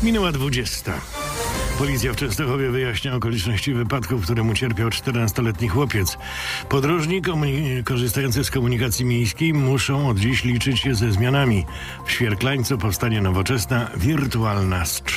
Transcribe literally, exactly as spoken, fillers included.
Minęła dwudziesta. Policja w Częstochowie wyjaśnia okoliczności wypadku, w którym ucierpiał czternastoletni chłopiec. Podróżni komuni- korzystający z komunikacji miejskiej muszą od dziś liczyć się ze zmianami. W Świerklańcu powstanie nowoczesna wirtualna strzelnica.